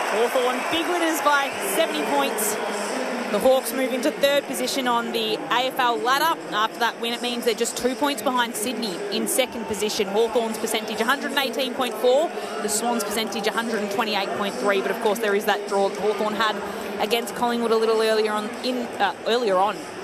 Hawthorn, big winners by 70 points. The Hawks move into third position on the AFL ladder. After that win, it means they're just 2 points behind Sydney in second position. Hawthorn's percentage 118.4, the Swans' percentage 128.3. But of course, there is that draw that Hawthorn had against Collingwood a little earlier on